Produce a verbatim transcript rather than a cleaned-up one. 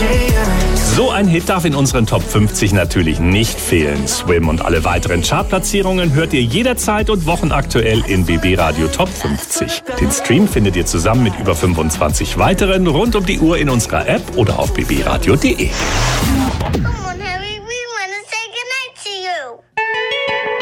So ein Hit darf in unseren Top fünfzig natürlich nicht fehlen. Swim und alle weiteren Chartplatzierungen hört ihr jederzeit und wochenaktuell in B B Radio Top fünfzig. Den Stream findet ihr zusammen mit über fünfundzwanzig weiteren rund um die Uhr in unserer App oder auf b b radio punkt d e.